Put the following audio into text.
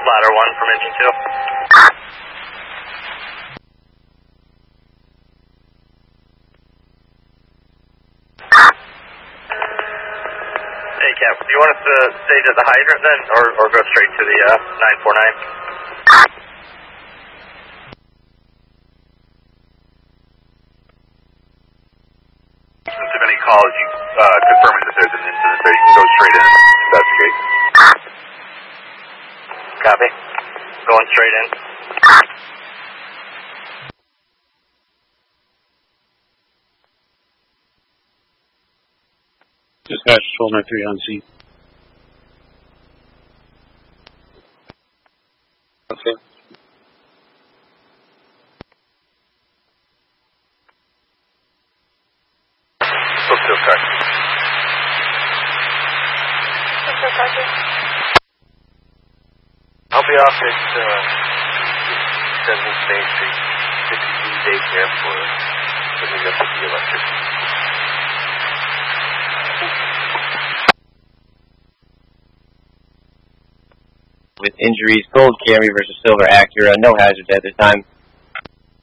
Ladder 1 from engine 2. Hey, Cap, do you want us to stage at the hydrant then, or go straight to the 949? If any calls, you confirming that there's an incident there, you can go straight in and investigate. Copy. Going straight in. Dispatch 1293 on scene. Okay. Brookfield taxi. I'll be off at 7 Main Street, 52 daycare for picking up with the electrician. With injuries, Gold Camry versus Silver Acura, no hazards at this time.